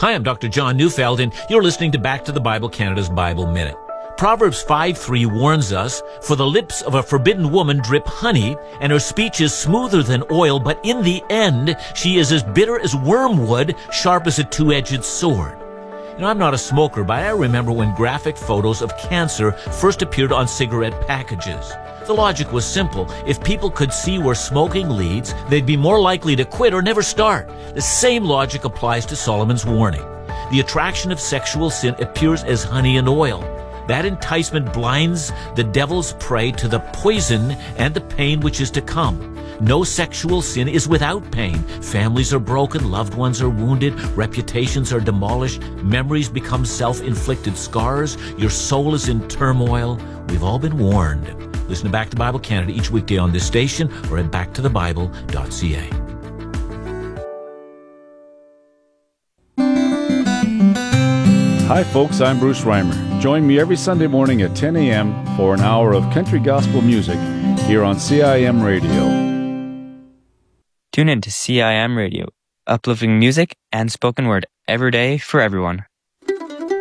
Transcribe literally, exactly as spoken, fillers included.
Hi, I'm Doctor John Neufeld, and you're listening to Back to the Bible Canada's Bible Minute. Proverbs five three warns us, "For the lips of a forbidden woman drip honey, and her speech is smoother than oil, but in the end she is as bitter as wormwood, sharp as a two-edged sword." You know, I'm not a smoker, but I remember when graphic photos of cancer first appeared on cigarette packages. The logic was simple. If people could see where smoking leads, they'd be more likely to quit or never start. The same logic applies to Solomon's warning. The attraction of sexual sin appears as honey and oil. That enticement blinds the devil's prey to the poison and the pain which is to come. No sexual sin is without pain. Families are broken, loved ones are wounded, reputations are demolished, memories become self-inflicted scars, your soul is in turmoil. We've all been warned. Listen to Back to Bible Canada each weekday on this station or at back to the bible dot c a. Hi folks, I'm Bruce Reimer. Join me every Sunday morning at ten a.m. for an hour of country gospel music here on C I M Radio. Tune in to C I M Radio, uplifting music and spoken word every day for everyone.